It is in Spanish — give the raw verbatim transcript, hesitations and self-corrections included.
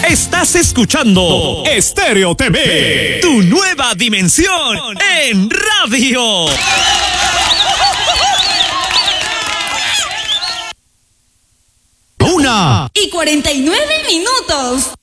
Estás escuchando Estéreo T V, tu nueva dimensión en radio. Una y cuarenta y nueve minutos.